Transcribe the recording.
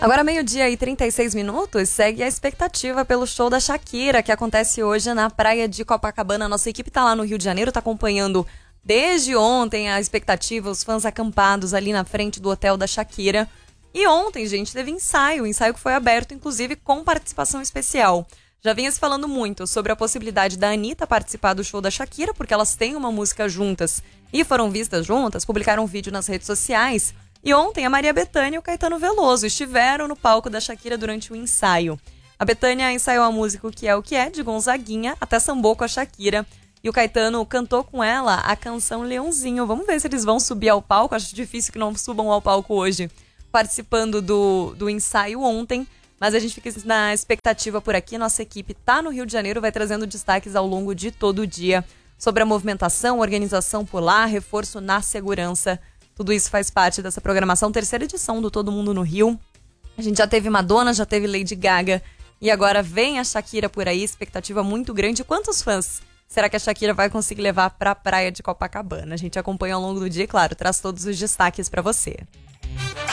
Agora, 12h36, segue a expectativa pelo show da Shakira, que acontece hoje na praia de Copacabana. Nossa equipe tá lá no Rio de Janeiro, tá acompanhando desde ontem a expectativa, os fãs acampados ali na frente do hotel da Shakira. E ontem, gente, teve ensaio que foi aberto, inclusive, com participação especial. Já vinha se falando muito sobre a possibilidade da Anitta participar do show da Shakira, porque elas têm uma música juntas e foram vistas juntas, publicaram um vídeo nas redes sociais. E ontem a Maria Bethânia e o Caetano Veloso estiveram no palco da Shakira durante o ensaio. A Bethânia ensaiou a música O Que É O Que É, de Gonzaguinha, até sambou com a Shakira. E o Caetano cantou com ela a canção Leãozinho. Vamos ver se eles vão subir ao palco. Acho difícil que não subam ao palco hoje, participando do ensaio ontem. Mas a gente fica na expectativa por aqui. Nossa equipe tá no Rio de Janeiro, vai trazendo destaques ao longo de todo o dia sobre a movimentação, organização por lá, reforço na segurança. Tudo isso faz parte dessa programação, terceira edição do Todo Mundo no Rio. A gente já teve Madonna, já teve Lady Gaga e agora vem a Shakira por aí, expectativa muito grande. Quantos fãs será que a Shakira vai conseguir levar para a praia de Copacabana? A gente acompanha ao longo do dia e, claro, traz todos os destaques para você.